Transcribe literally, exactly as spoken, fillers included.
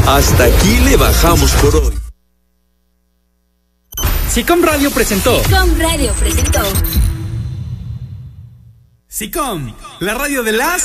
Hasta aquí le bajamos por hoy. SICOM Radio presentó. SICOM Radio presentó. SICOM, la radio de las...